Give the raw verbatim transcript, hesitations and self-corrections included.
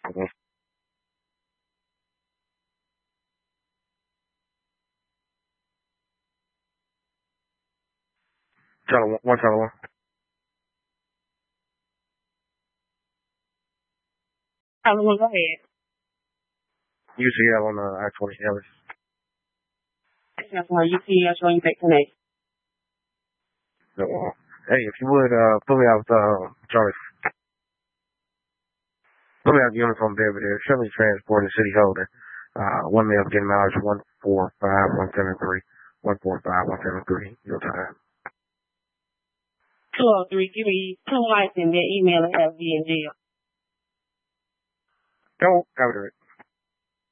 Mm-hmm. Tell one, one, tell one. Hello, go ahead. U C L on the I twenty-seven. That's why U C L showing back tonight. So, uh, hey, if you would, uh, put me out, uh, Charlie. Put me out the uniform there, but there. Chevy Transport and City Holder. Uh, one male getting mileage one four five one seven three. One four five one seven three. Your time. two oh three, give me two lights and their email and have me in jail. Don't cover it.